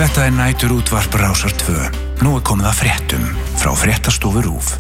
Þetta nætur útvarp Rásar 2. Nú komið að fréttum frá Fréttastofu RÚV.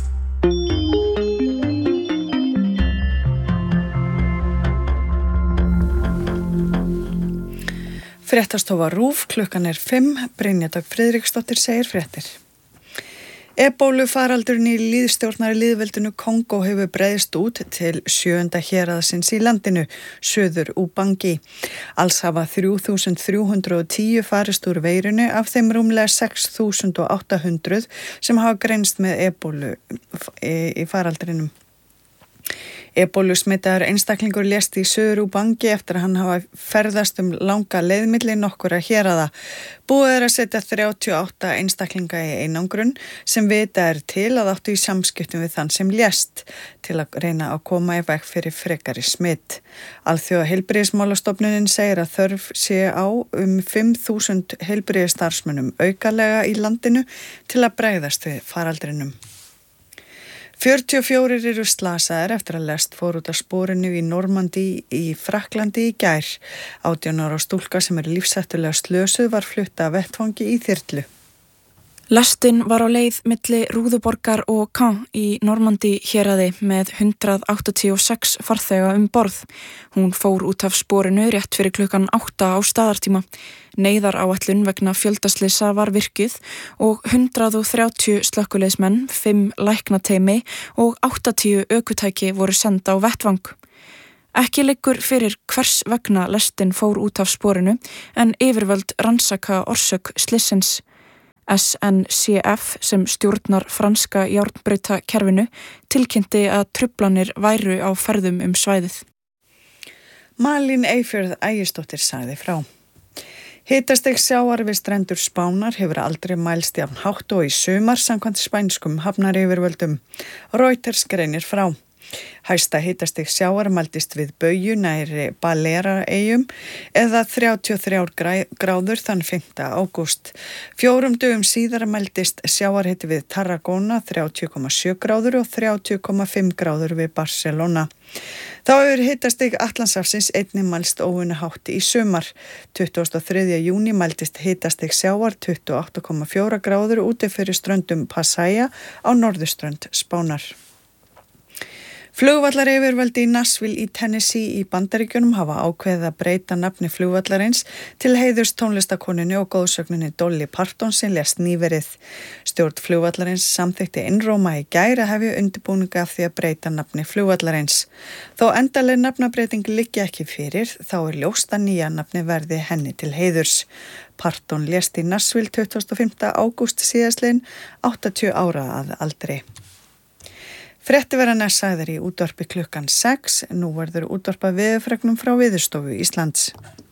Fréttastofa RÚV, klukkan 5, Brynja Dögg Friðriksdóttir segir fréttir. Ebólu faraldurinn í lýðstjórnari lýðveldinu Kongó hefur breiðst út til 7. héraðsins í landinu, Suður Ubangi. Alls hafa 3.310 farist úr veirinu, af þeim rúmlega 6.800 sem hafa greinst með ebólu í faraldrinum. Ebólusmitaður einstaklingur lést í Suður Ubangi eftir að hann hafa ferðast langa leið milli nokkurra héraða. Búið að setja 38 einstaklinga í einangrun sem vita til að áttu í samskiptum við þann sem lést til að reyna að koma í veg fyrir frekari smitt. Alþjóða heilbrigðismálastofnunin segir að þörf sé á 5.000 heilbrigðisstarfsmönnum aukalega í landinu til að bregðast við faraldrinum. 44 eru slasaðir eftir að lest fór út af sporinu í Normandí í Frakklandi í gær. 18 ára stúlka sem lífshættulega slösuð var flutt af vettvangi í þyrlu. Lestin var á leið milli Rúðuborgar og Caen í Normandí héraði með 186 farþega borð. Hún fór út af sporinu rétt fyrir klukkan 8 á staðartíma. Neyðaráætlun vegna fjöldaslisa var virkið og 130 slökkviliðsmenn, 5 læknateymi og 80 ökutæki voru send á vettvang. Ekki liggur fyrir hvers vegna lestin fór út af sporinu en yfirvöld rannsaka orsök slissins. SNCF sem stjórnar franska járnbrautakerfinu tilkynnti að truflanir væru á ferðum svæðið. Malín Eyfjörð Ægisdóttir sagði frá. Hitastig sjávar við strendur Spánar hefur aldrei mælst jafn hátt og í sumar samkvæmt spænskum hafnaryfirvöldum. Reuters greinir frá. Hæsta hitastig sjávar mældist við Bauju nærri Balearaeyjum eða 33 gráður þann 5. ágúst. 4 dögum síðar mældist sjávarhiti við Tarragona 30,7 gráður og 30,5 gráður við Barcelona. Þá hefur hitastig Atlantshafsins einnig mælst óvenju hátt í sumar. 23. júní mældist hitastig sjávar 28,4 gráður úti fyrir ströndum Pasaia á norðurströnd Spánar. Flugvallaryfirvöld í Nashville í Tennessee í Bandaríkjunum hafa ákveðið að breyta nafni flugvallarins til heiðurs tónlistakonunni og góðsögninni Dolly Parton sem lést nýverið. Stjórn flugvallarins samþykkti einróma í gær að hefja undirbúninga af því að breyta nafni flugvallarins. Þó endaleg nafnabreyting liggi ekki fyrir, þá ljóst að nýja nafni verði henni til heiðurs. Parton lést í Nashville 25. ágúst síðastliðinn, 80 ára að aldri. Frétti verða næst sagðar í útvarpi klukkan 6. Nú verður útvarpað veðurfregnum frá Veðurstofu Íslands.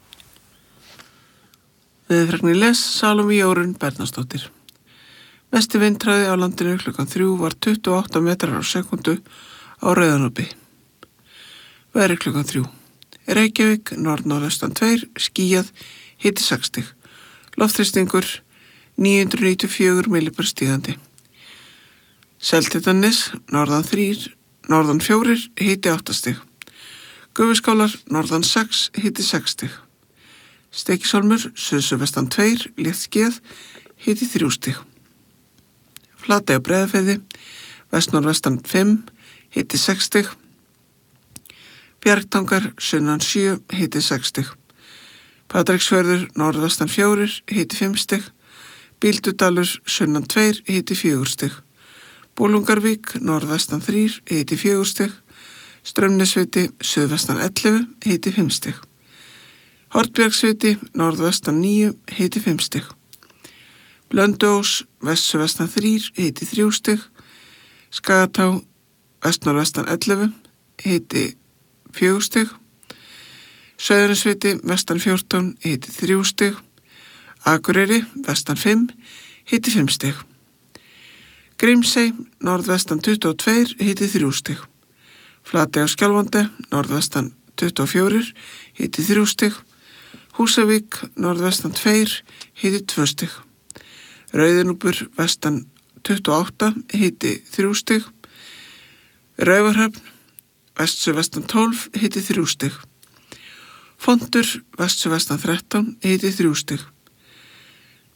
Veðurfregnir les Salome Jórunn Bernharðsdóttir. Mesti vindhraði á landinu klukkan 3 var 28 metrar á sekundu á Rauðanúpi. Veðri klukkan 3. Reykjavík, norðnorðaustan 2, skýjað, hiti 6 stig. Loftþrýstingur 994 millibur stígandi. Seltjarnarnes, norðan 3, norðan 4, hiti 8 stig. Gufuskálar, norðan 6, hiti 6 stig. Stykkishólmur, suðvestan 2, létt skýjað, hiti 3 stig. Flatey á Breiðafirði, vestnorðvestan 5, hiti 6 stig. Bjargtangar, sunnan 7, hiti 6 stig. Patreksfjörður, norðvestan 4, hiti 5 stig. Bíldudalur, sunnan 2, hiti 4 stig. Bolungarvík, norðvestan 3, hiti 4 stig. Straumnesviti, suðvestan 11, hiti 5 stig. Hornbjargsviti, norðvestan 9, hiti 5 stig. Blönduós, vestsuvestan 3, hiti 3 stig. Skagatá, vestnorðvestan 11, hiti 4 stig. Sauðurnesviti, vestan 14, hiti 3 stig. Akureyri, vestan 5, hiti 5 stig. Grímsey, norðvestan 22, hiti 3 stig. Flatey á Skjálfandi, norðvestan 24, hiti 3 stig. Húsavík, norðvestan 2, hiti 2 stig. Rauðinúpur, vestan 28, hiti 3 stig. Raufarhöfn, vestsuvestan 12, hiti 3 stig. Fontur, vestsuvestan 13, hiti 3 stig.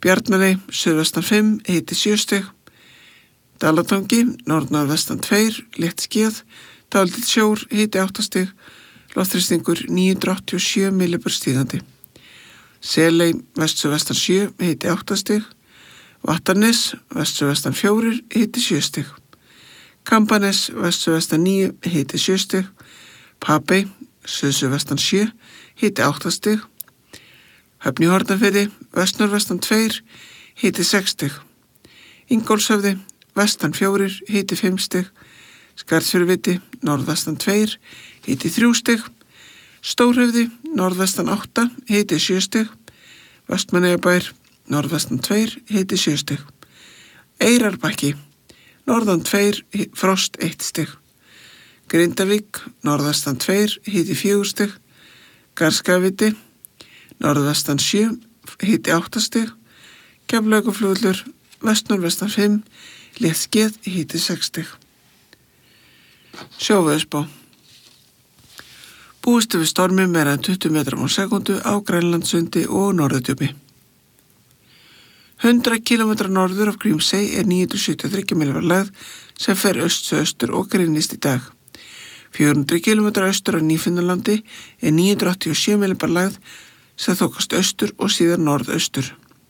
Bjarnarey, suðvestan 5, hiti 7 stig. Dalatangi, norðnorðvestan 2, létt skíðað, dálítill sjór, hiti 8 stig, loftþrýstingur 987 millibur stígandi. Seley, vestur-vestan 7, hiti 8 stig. Vattarnes, vestur-vestan 4, hiti 7 stig. Kambanes, vestur-vestan 9, hiti 7 stig. Papey, suður-vestan 7, hiti 8 stig. Höfn í Hornafirði, vestnorðvestan 2, hiti 6 stig. Ingólfshöfði, vestan 4, hiti 5 stig. Skarðsfjörðviti, norðvestan 2, hiti 3 stig. Stórhöfði, norðvestan 8, hiti 7 stig. Vestmannaeyjabær, norðvestan 2, hiti 7 stig. Eyrarbakki, norðan 2, frost 1 stig. Grindavík, norðvestan 2, hiti 4 stig. Garðskagaviti, norðvestan 7, hiti 8 stig. Keflavíkurflugvöllur, vestnorðvestan 5, létt skíðað, hiti 6 stig. Sjóveðurspá. Búist við stormi meira en 20 metrum á sekundu á Grænlandssundi og Norðurdjöpi. 100 km norður af Grímsey er 973 mm lægð sem fer öst-söðaustur og greinist í dag. 400 km austur af Nýfundnalandi er 987 mm lægð sem þokast austur og síðan norðaustur.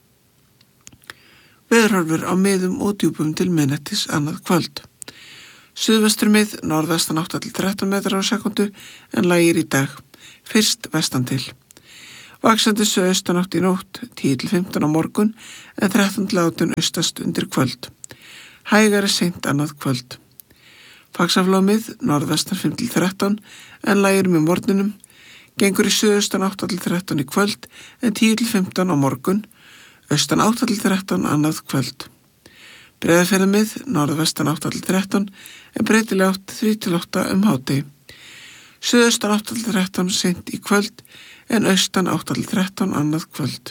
Veðurhorfur á miðum og djúpum til miðnættis annað kvöld. Suðvestur mið, norðvestan 8-13 metrar á sekundu en lægir í dag, fyrst vestan til. Vaxandi suðaustanátt í nótt, 10-15 á morgun en 13-18 austast undir kvöld. Hægari seint annað kvöld. Faxaflómið, norðvestan 5-13 en lægir með morgunum, gengur í suðaustan 8-13 í kvöld en 10-15 á morgun, austan 8-13 annað kvöld. Breiðafjarðarmið, norðvestan 8-13 en breytileg átt 3-8 hádegi. Suðaustan 8-13 seint í kvöld en austan 8-13 annað kvöld.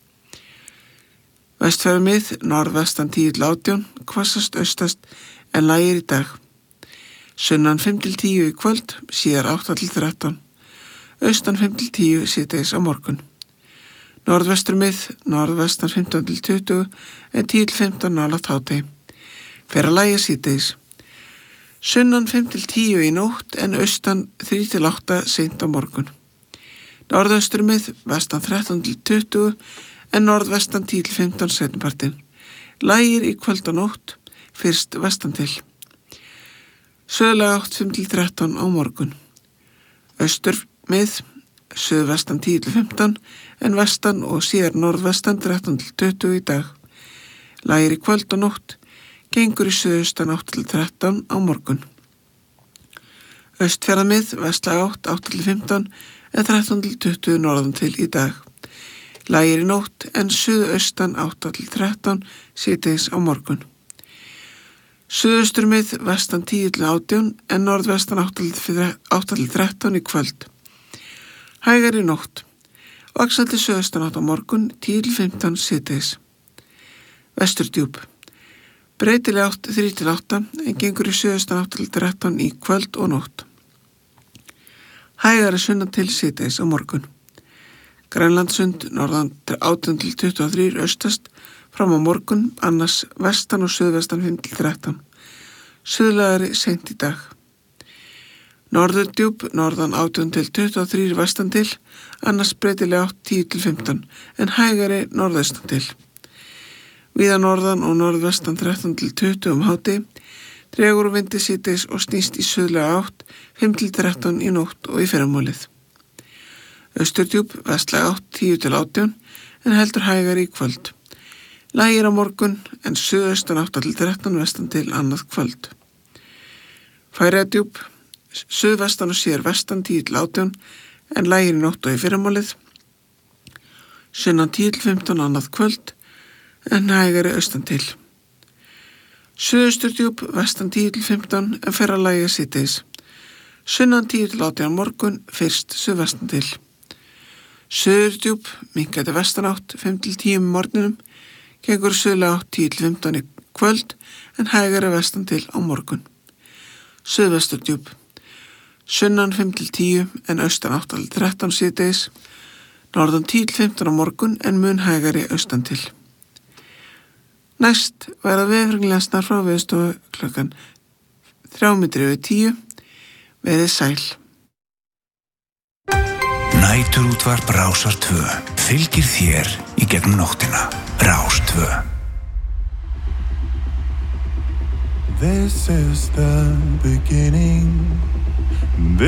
Vestfjarðarmið, norðvestan 10-18, hvassast austast en lægir í dag. Sunnan 5-10 í kvöld, síðar 8-13. Austan 5-10 síðdegis á morgun. Norðvesturmið, norðvestan 15-20 en 10-15 nálægt hádegi. Fer að lægja síðdegis. Sunnan 5-10 í nótt en austan 3-8 seint á morgun. Norðausturmið, vestan 13-20 en norðvestan 10-15 seinnipartinn. Lægir í kvöld og nótt, fyrst vestan til. Söðulega átt 5-13 á morgun. Austurmið, suðvestan 10-15 en vestan og síðar norðvestan 13-20 í dag. Lægir í kvöld og nótt, gengur í suðaustan 8-13 á morgun. Austfjarðarmið, vestlæg átt 8-15 en 13-20 norðan til í dag. Lægir í nótt en suðaustan 8-13 síðdegis á morgun. Suðausturmið, vestan 10-18 en norðvestan 8-13 í kvöld. Hægari nótt. Vaxandi suðaustan átt á morgun 10-15 síðdegis. Vesturdjúp. Breytileg átt 3-8 en gengur í suðaustan 8-13 í kvöld og nótt. Hægari sunnan til síðdegis á morgun. Grænlandssund norðan 18-23 austast fram á morgun, annars vestan og suðvestan 5-13. Suðlægari seint í dag. Norðurdjúp, norðan 18-23 vestan til, annars breytileg átt 10-15, en hægari norðaustan til. Víða norðan og norðvestan 13-20 hádegi, dregur vindi síðdegis og snýst í suðlega átt 5-13 í nótt og í fyrramálið. Austurdjúp, vestlæg átt 10-18, en heldur hægari í kvöld. Lægir á morgun, en suðaustan 8-13 vestan til annað kvöld. Færeyjadjúp, suðvestan og síðar vestan 10-18 en lægir í nótt og í fyrramálið. Sunnan 10-15 annað kvöld en hægari austan til. Suðausturdjúp, vestan 10-15 en fer að lægja síðdegis. Sunnan 10-18 morgun, fyrst suðvestan til. Suðurdjúp, minnkandi vestanátt 5-10 morgunum, gengur suðlega átt 10-15 í kvöld en hægari vestan til á morgun. Suðvesturdjúp, sunnan 5-10 en austan 8-13 síðdegis, norðan 10-15 á morgun en mun hægari austan til. Næst verða veðurfræðinglesnar frá Veðurstofu klukkan 9:03. Verið sæl. Næturútvarp Rásar 2 fylgir þér í gegnum nóttina. Rás 2. This is the beginning.